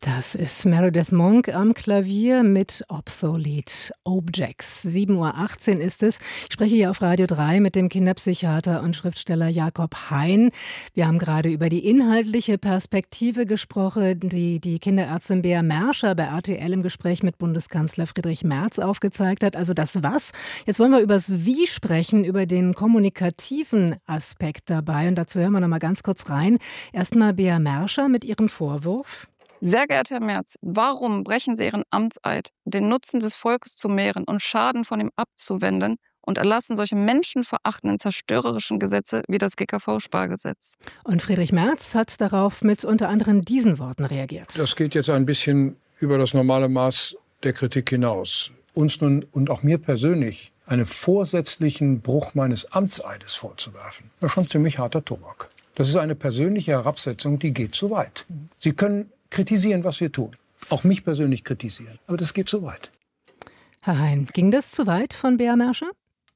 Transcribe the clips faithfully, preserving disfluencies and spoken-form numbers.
Das ist Meredith Monk am Klavier mit Obsolete Objects. sieben Uhr achtzehn ist es. Ich spreche hier auf Radio drei mit dem Kinderpsychiater und Schriftsteller Jakob Hein. Wir haben gerade über die inhaltliche Perspektive gesprochen, die die Kinderärztin Bea Merscher bei R T L im Gespräch mit Bundeskanzler Friedrich Merz aufgezeigt hat. Also das Was. Jetzt wollen wir über das Wie sprechen, über den kommunikativen Aspekt dabei. Und dazu hören wir noch mal ganz kurz rein. Erstmal Bea Merscher mit ihrem Vorwurf. Sehr geehrter Herr Merz, warum brechen Sie Ihren Amtseid, den Nutzen des Volkes zu mehren und Schaden von ihm abzuwenden und erlassen solche menschenverachtenden, zerstörerischen Gesetze wie das G K V-Spargesetz? Und Friedrich Merz hat darauf mit unter anderem diesen Worten reagiert. Das geht jetzt ein bisschen über das normale Maß der Kritik hinaus. Uns nun und auch mir persönlich einen vorsätzlichen Bruch meines Amtseides vorzuwerfen, das ist schon ziemlich harter Tobak. Das ist eine persönliche Herabsetzung, die geht zu weit. Sie können kritisieren, was wir tun. Auch mich persönlich kritisieren. Aber das geht zu weit. Herr Hein, ging das zu weit von Bea Merscher?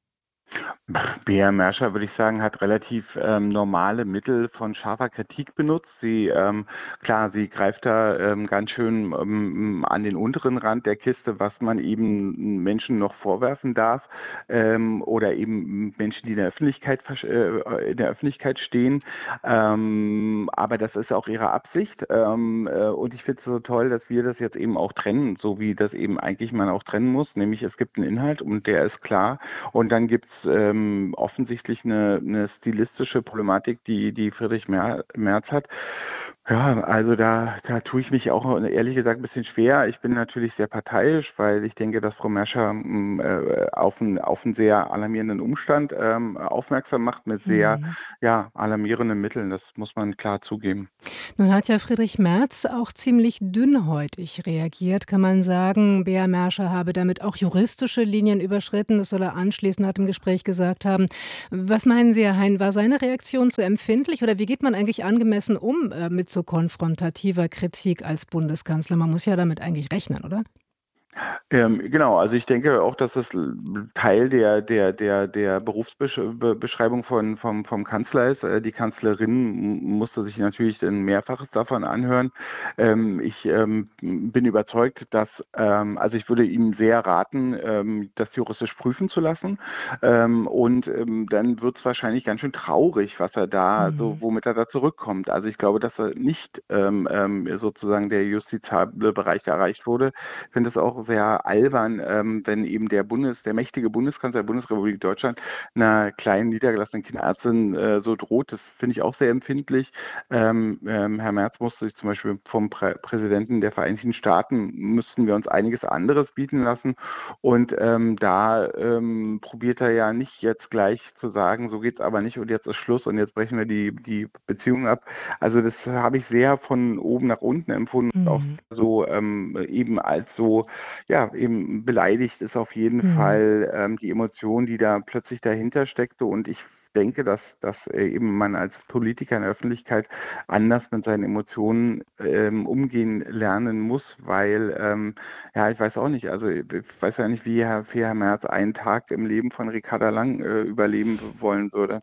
Bea Merscher, würde ich sagen, hat relativ ähm, normale Mittel von scharfer Kritik benutzt. Sie, ähm, klar, sie greift da ähm, ganz schön ähm, an den unteren Rand der Kiste, was man eben Menschen noch vorwerfen darf ähm, oder eben Menschen, die in der Öffentlichkeit, äh, in der Öffentlichkeit stehen. Ähm, aber das ist auch ihre Absicht. Ähm, äh, und ich finde es so toll, dass wir das jetzt eben auch trennen, so wie das eben eigentlich man auch trennen muss. Nämlich es gibt einen Inhalt und der ist klar. Und dann gibt es Ähm, offensichtlich eine, eine stilistische Problematik, die, die Friedrich Merz hat. Ja, also da, da tue ich mich auch ehrlich gesagt ein bisschen schwer. Ich bin natürlich sehr parteiisch, weil ich denke, dass Frau Merscher äh, auf, einen, auf einen sehr alarmierenden Umstand ähm, aufmerksam macht mit sehr Mhm. ja, alarmierenden Mitteln. Das muss man klar zugeben. Nun hat ja Friedrich Merz auch ziemlich dünnhäutig reagiert, kann man sagen. Bea Merscher habe damit auch juristische Linien überschritten. Das soll er anschließend nach dem Gespräch gesagt haben. Was meinen Sie, Herr Hein, war seine Reaktion zu empfindlich oder wie geht man eigentlich angemessen um äh, mit so konfrontativer Kritik als Bundeskanzler? Man muss ja damit eigentlich rechnen, oder? Ähm, genau, also ich denke auch, dass das l- Teil der, der, der, der Berufsbeschreibung von, vom, vom Kanzler ist. Äh, Die Kanzlerin m- musste sich natürlich ein Mehrfaches davon anhören. Ähm, ich ähm, bin überzeugt, dass, ähm, also ich würde ihm sehr raten, ähm, das juristisch prüfen zu lassen. Ähm, und ähm, dann wird es wahrscheinlich ganz schön traurig, was er da, so Mhm. womit er da zurückkommt. Also ich glaube, dass er nicht ähm, ähm, sozusagen der justizable Bereich erreicht wurde. Ich finde es auch sehr albern, ähm, wenn eben der Bundes, der mächtige Bundeskanzler der Bundesrepublik Deutschland einer kleinen niedergelassenen Kinderärztin äh, so droht. Das finde ich auch sehr empfindlich. Ähm, ähm, Herr Merz musste sich zum Beispiel vom Prä Präsidenten der Vereinigten Staaten, müssten wir uns einiges anderes bieten lassen. Und ähm, da ähm, probiert er ja nicht jetzt gleich zu sagen, so geht's aber nicht und jetzt ist Schluss und jetzt brechen wir die, die Beziehung ab. Also das habe ich sehr von oben nach unten empfunden, auch Mhm. so ähm, eben als so ja, eben beleidigt ist auf jeden Mhm. Fall ähm, die Emotion, die da plötzlich dahinter steckte. Und ich denke, dass, dass äh, eben man als Politiker in der Öffentlichkeit anders mit seinen Emotionen ähm, umgehen lernen muss, weil, ähm, ja, ich weiß auch nicht, also ich weiß ja nicht, wie Herr, wie Herr Merz einen Tag im Leben von Ricarda Lang äh, überleben wollen würde.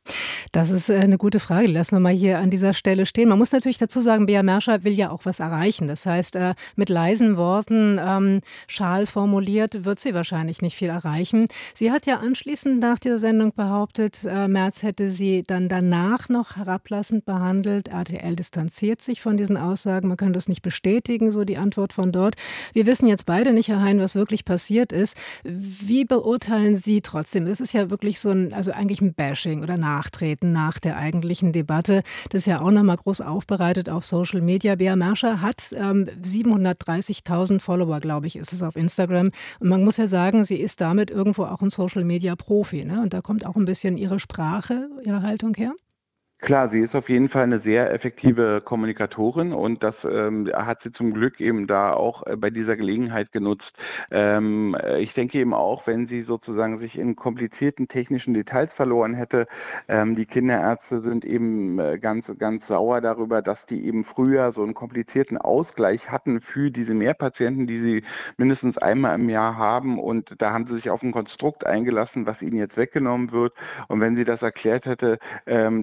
Das ist äh, 'ne gute Frage. Die lassen wir mal hier an dieser Stelle stehen. Man muss natürlich dazu sagen, Bea Merscher will ja auch was erreichen. Das heißt, äh, mit leisen Worten, ähm, schal formuliert, wird sie wahrscheinlich nicht viel erreichen. Sie hat ja anschließend nach dieser Sendung behauptet, äh, Merz hätte sie dann danach noch herablassend behandelt. R T L distanziert sich von diesen Aussagen. Man kann das nicht bestätigen, so die Antwort von dort. Wir wissen jetzt beide nicht, Herr Hein, was wirklich passiert ist. Wie beurteilen Sie trotzdem? Das ist ja wirklich so ein, also eigentlich ein Bashing oder Nachtreten nach der eigentlichen Debatte. Das ist ja auch noch mal groß aufbereitet auf Social Media. Bea Merscher hat ähm, siebenhundertdreißigtausend Follower, glaube ich, ist es auf Instagram. Und man muss ja sagen, sie ist damit irgendwo auch ein Social Media Profi, ne? Und da kommt auch ein bisschen ihre Sprache, ihre Haltung her. Klar, sie ist auf jeden Fall eine sehr effektive Kommunikatorin und das ähm, hat sie zum Glück eben da auch äh, bei dieser Gelegenheit genutzt. Ähm, äh, ich denke eben auch, wenn sie sozusagen sich in komplizierten technischen Details verloren hätte, ähm, die Kinderärzte sind eben äh, ganz, ganz sauer darüber, dass die eben früher so einen komplizierten Ausgleich hatten für diese Mehrpatienten, die sie mindestens einmal im Jahr haben und da haben sie sich auf ein Konstrukt eingelassen, was ihnen jetzt weggenommen wird und wenn sie das erklärt hätte, ähm, dann wären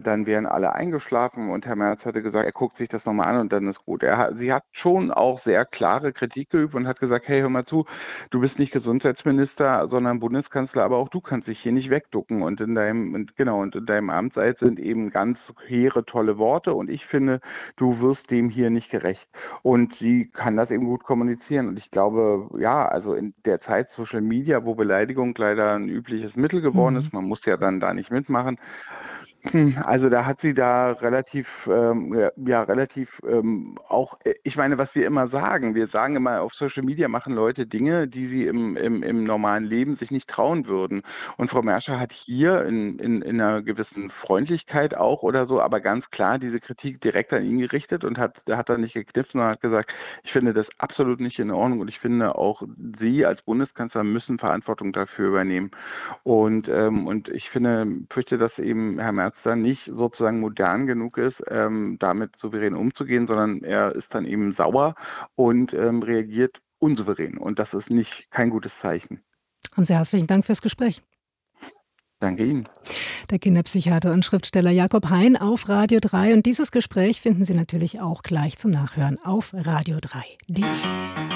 alle eingeschlafen und Herr Merz hatte gesagt, er guckt sich das nochmal an und dann ist gut. Er hat, sie hat schon auch sehr klare Kritik geübt und hat gesagt, hey, hör mal zu, du bist nicht Gesundheitsminister, sondern Bundeskanzler, aber auch du kannst dich hier nicht wegducken. Und in deinem, und genau, und in deinem Amtseid sind eben ganz hehre, tolle Worte und ich finde, du wirst dem hier nicht gerecht. Und sie kann das eben gut kommunizieren. Und ich glaube, ja, also in der Zeit Social Media, wo Beleidigung leider ein übliches Mittel geworden Mhm. ist, man muss ja dann da nicht mitmachen. Hm, Also da hat sie da relativ, ähm, ja, ja, relativ ähm, auch, äh, ich meine, was wir immer sagen, wir sagen immer, auf Social Media machen Leute Dinge, die sie im, im, im normalen Leben sich nicht trauen würden. Und Frau Merschel hat hier in, in, in einer gewissen Freundlichkeit auch oder so, aber ganz klar diese Kritik direkt an ihn gerichtet und hat, hat da nicht geknipst, sondern hat gesagt, ich finde das absolut nicht in Ordnung und ich finde auch Sie als Bundeskanzler müssen Verantwortung dafür übernehmen. Und, ähm, und ich finde, fürchte, dass eben Herr Merz dann nicht sozusagen modern genug ist, ähm, damit souverän umzugehen, sondern er ist dann eben sauer und ähm, reagiert unsouverän. Und das ist nicht kein gutes Zeichen. Haben Sie herzlichen Dank fürs Gespräch. Danke Ihnen. Der Kinderpsychiater und Schriftsteller Jakob Hein auf Radio drei. Und dieses Gespräch finden Sie natürlich auch gleich zum Nachhören auf radio drei punkt de.